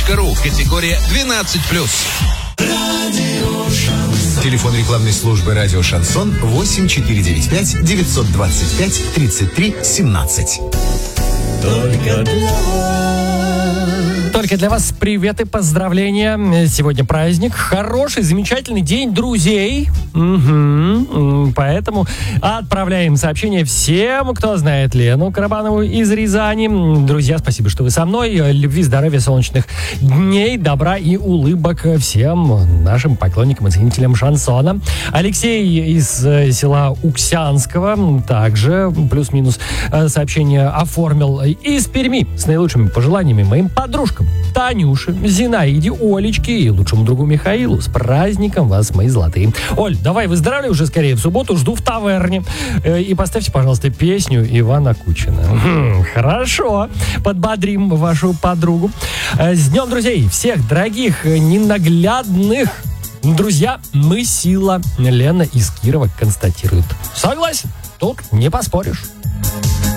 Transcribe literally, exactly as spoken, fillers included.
точка ру. Категория двенадцать плюс. Телефон рекламной службы «Радио Шансон» восемь четыре девять пять девятьсот двадцать пять тридцать три семнадцать. Только для вас. Только для вас привет и поздравления. Сегодня праздник. Хороший, замечательный день друзей. Угу. Поэтому отправляем сообщение всем, кто знает Лену Карабанову из Рязани. Друзья, спасибо, что вы со мной. Любви, здоровья, солнечных дней, добра и улыбок всем нашим поклонникам и ценителям шансона. Алексей из села Уксянского также плюс-минус сообщение оформил из Перми с наилучшими пожеланиями моим подружкам Танюше, Зинаиде, Олечке и лучшему другу Михаилу. С праздником вас, мои золотые. Оль, давай выздоравливай уже скорее. В субботу жду в таверне. И поставьте, пожалуйста, песню Ивана Кучина. Хм, хорошо. Подбодрим вашу подругу. С днем друзей! Всех дорогих, ненаглядных. Друзья, мы сила. Лена из Кирова констатирует. Согласен. Тут не поспоришь.